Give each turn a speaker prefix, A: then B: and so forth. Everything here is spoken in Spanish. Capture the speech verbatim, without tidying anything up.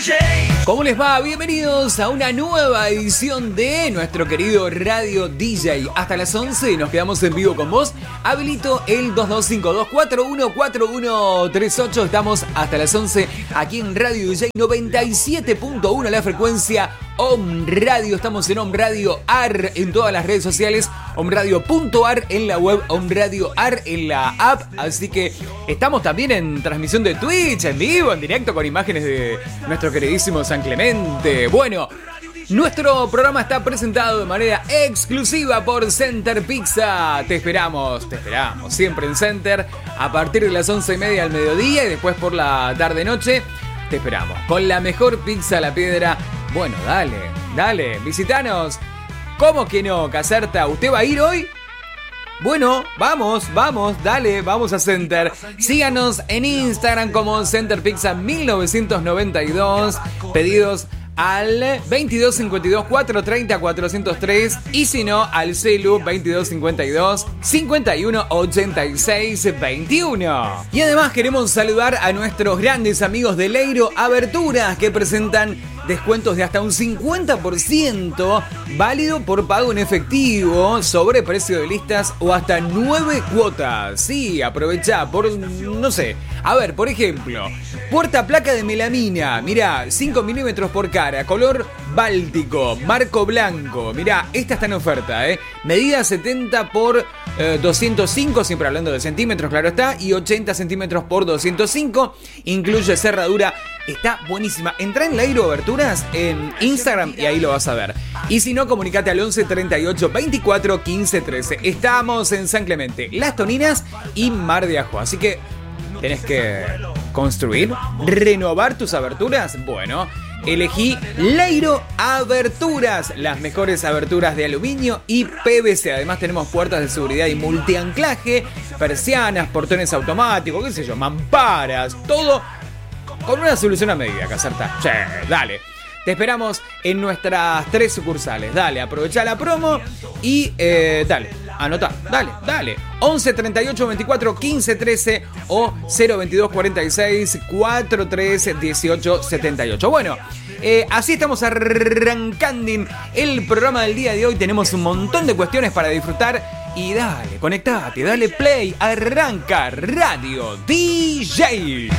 A: ¿Cómo les va? Bienvenidos a una nueva edición de nuestro querido Radio D J. Hasta las once nos quedamos en vivo con vos. Habilito el dos dos cinco dos cuatro uno cuatro uno tres ocho. Estamos hasta las once aquí en Radio D J noventa y siete punto uno, la frecuencia Om Radio. Estamos en Om Radio A R en todas las redes sociales, om radio punto a r en la web, Om Radio A R en la app. Así que estamos también en transmisión de Twitch, en vivo, en directo, con imágenes de nuestro queridísimo San Clemente. Bueno, nuestro programa está presentado de manera exclusiva por Center Pizza. Te esperamos, te esperamos siempre en Center a partir de las once y media al mediodía y después por la tarde-noche. Te esperamos con la mejor pizza a la piedra. Bueno, dale, dale, visitanos. ¿Cómo que no, Caserta? ¿Usted va a ir hoy? Bueno, vamos, vamos, dale, vamos a Center. Síganos en Instagram como Center Pizza mil novecientos noventa y dos. Pedidos al veintidós cincuenta y dos cuatrocientos treinta cuatrocientos tres y si no al celu veintidós cincuenta y dos cincuenta y uno ochenta y seis veintiuno. Y además queremos saludar a nuestros grandes amigos de Leiro Aberturas, que presentan descuentos de hasta un cincuenta por ciento válido por pago en efectivo sobre precio de listas o hasta nueve cuotas. Sí, aprovecha por, no sé, a ver, por ejemplo, puerta placa de melamina, mirá, cinco milímetros por cara, color báltico, marco blanco, mirá, esta está en oferta, eh, medida setenta por doscientos cinco, siempre hablando de centímetros, claro está, y ochenta centímetros por doscientos cinco, incluye cerradura, está buenísima. Entrá en Leiro Aberturas en Instagram y ahí lo vas a ver. Y si no, comunicate al once treinta y ocho veinticuatro quince trece. Estamos en San Clemente, Las Toninas y Mar de Ajó, así que tenés que construir, renovar tus aberturas. Bueno, elegí Leiro Aberturas, las mejores aberturas de aluminio y P V C. Además tenemos puertas de seguridad y multianclaje, persianas, portones automáticos, qué sé yo, mamparas, todo con una solución a medida, Caserta. Che, dale. Te esperamos en nuestras tres sucursales. Dale, aprovecha la promo y eh, dale, anota, dale, dale. once treinta y ocho veinticuatro quince trece o cero veintidós cuarenta y seis cuarenta y tres dieciocho setenta y ocho. Bueno, eh, así estamos arrancando el programa del día de hoy. Tenemos un montón de cuestiones para disfrutar. Y dale, conectate, dale play, arranca Radio D J.